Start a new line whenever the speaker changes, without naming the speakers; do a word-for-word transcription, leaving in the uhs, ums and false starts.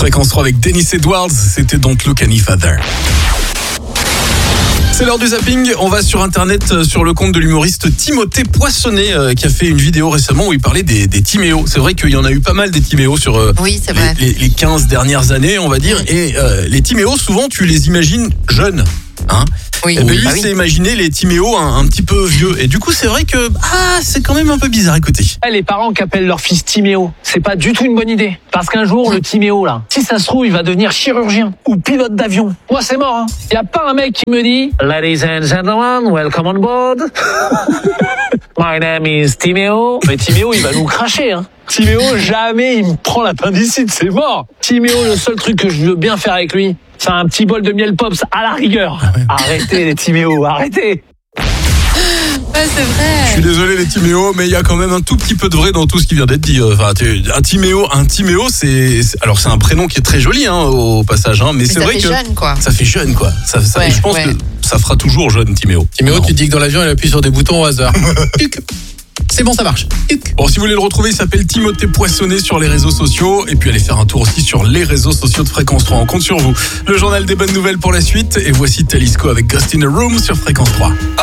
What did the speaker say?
Fréquence trois avec Dennis Edwards, c'était Don't Look Any Further. C'est l'heure du zapping, on va sur internet sur le compte de l'humoriste Timothée Poissonnet euh, qui a fait une vidéo récemment où il parlait des, des Timéos. C'est vrai qu'il y en a eu pas mal des Timéos sur euh,
oui, c'est vrai.
les, les, les quinze dernières années, on va dire. Mmh. Et euh, les Timéos, souvent tu les imagines jeunes. Hein
oui,
et ben
oui,
lui
bah oui.
s'est imaginé les Timéos un, un petit peu vieux. Et du coup c'est vrai que ah, c'est quand même un peu bizarre, écoutez.
Les parents qui appellent leur fils Timéo, c'est pas du tout une bonne idée. Parce qu'un jour, le Timéo, là, si ça se trouve, il va devenir chirurgien ou pilote d'avion. Moi, c'est mort, hein. Y a pas un mec qui me dit « Ladies and gentlemen, welcome on board. My name is Timéo. » Mais Timéo, il va nous cracher, hein. Timéo, jamais il me prend l'appendicite, c'est mort. Timéo, le seul truc que je veux bien faire avec lui, c'est un petit bol de miel pops à la rigueur. Arrêtez les Timéo, arrêtez.
Ouais, c'est vrai.
Je suis désolé les Timéos, mais il y a quand même un tout petit peu de vrai dans tout ce qui vient d'être dit. Enfin, un Timéo, un Timéo, c'est, c'est alors c'est un prénom qui est très joli hein, au passage, hein, mais, mais c'est
ça
vrai
fait
que
jeune, quoi.
ça fait jeune quoi. Ça, ça,
ouais,
je pense
ouais.
que ça fera toujours jeune Timéo.
Timéo, non. Tu dis que dans l'avion, il appuie sur des boutons au hasard. C'est bon, ça marche.
Bon, si vous voulez le retrouver, il s'appelle Timothée Poissonnet sur les réseaux sociaux. Et puis allez faire un tour aussi sur les réseaux sociaux de Fréquence trois. On compte sur vous. Le journal des bonnes nouvelles pour la suite. Et voici Talisco avec Ghost in a Room sur Fréquence trois.